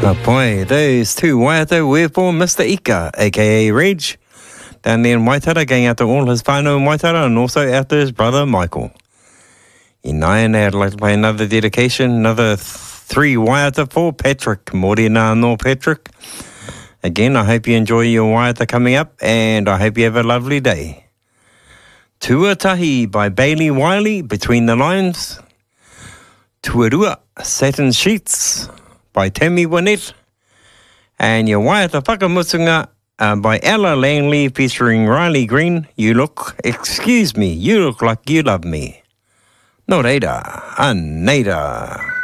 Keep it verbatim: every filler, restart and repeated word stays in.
Boy, those two waiata were for Mister Ika, aka Reg, down there in Waitara, going out to all his whānau in Waitara and also out to his brother Michael. In nine, I'd like to play another dedication, another th- three waiata for Patrick. Morena no Patrick. Again, I hope you enjoy your waiata coming up, and I hope you have a lovely day. Tuatahi by Bailey Wiley, Between the Lines. Tuarua, Satin Sheets by Tammy Wynette. And your waiata whakamutunga uh, by Ella Langley featuring Riley Green. You look, excuse me, you look like you love me. No reira, aneira.